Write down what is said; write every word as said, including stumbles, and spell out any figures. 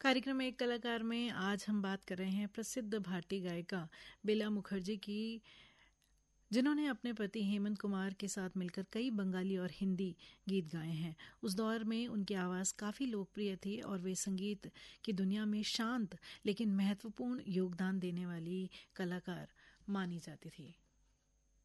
कार्यक्रम में एक कलाकार में आज हम बात कर रहे हैं प्रसिद्ध भारतीय गायिका बेला मुखर्जी की, जिन्होंने अपने पति हेमंत कुमार के साथ मिलकर कई बंगाली और हिंदी गीत गाए हैं। उस दौर में उनकी आवाज़ काफ़ी लोकप्रिय थी और वे संगीत की दुनिया में शांत लेकिन महत्वपूर्ण योगदान देने वाली कलाकार मानी जाती थी।